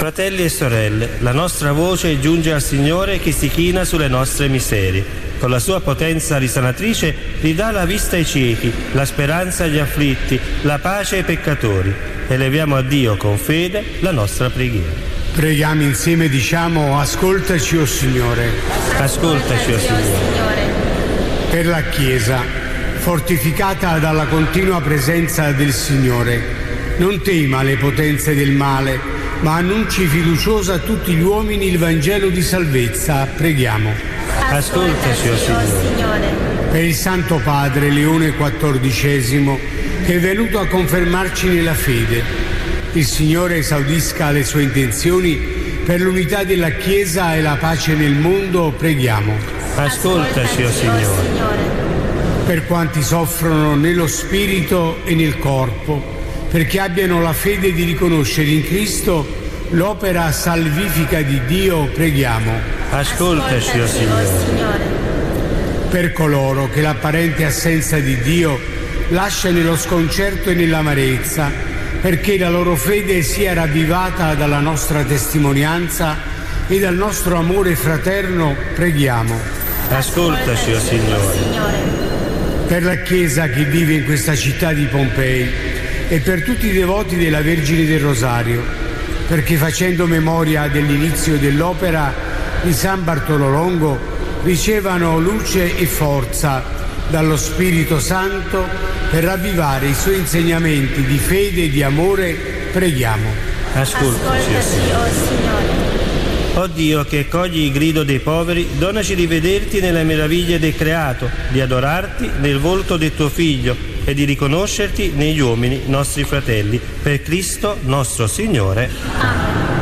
Fratelli e sorelle, la nostra voce giunge al Signore che si china sulle nostre miserie. Con la sua potenza risanatrice ridà la vista ai ciechi, la speranza agli afflitti, la pace ai peccatori. Eleviamo a Dio con fede la nostra preghiera. Preghiamo insieme, diciamo: ascoltaci, o Signore. Ascoltaci, o Signore. Per la Chiesa, fortificata dalla continua presenza del Signore, non tema le potenze del male, ma annunci fiduciosa a tutti gli uomini il Vangelo di salvezza. Preghiamo. Ascoltaci, o Signore. Per il Santo Padre Leone XIV, che è venuto a confermarci nella fede, il Signore esaudisca le sue intenzioni per l'unità della Chiesa e la pace nel mondo. Preghiamo. Ascoltaci, o Signore. Per quanti soffrono nello spirito e nel corpo, perché abbiano la fede di riconoscere in Cristo l'opera salvifica di Dio. Preghiamo. Ascoltaci, o Signore. Per coloro che l'apparente assenza di Dio lascia nello sconcerto e nell'amarezza, perché la loro fede sia ravvivata dalla nostra testimonianza e dal nostro amore fraterno. Preghiamo. Ascoltaci, o Signore. Per la Chiesa che vive in questa città di Pompei e per tutti i devoti della Vergine del Rosario, perché facendo memoria dell'inizio dell'opera di San Bartolo Longo ricevano luce e forza dallo Spirito Santo per ravvivare i suoi insegnamenti di fede e di amore. Preghiamo. Ascoltaci, o Signore. O Dio, che cogli il grido dei poveri, donaci di vederti nelle meraviglie del creato, di adorarti nel volto del tuo Figlio e di riconoscerti negli uomini nostri fratelli. Per Cristo nostro Signore. Amen.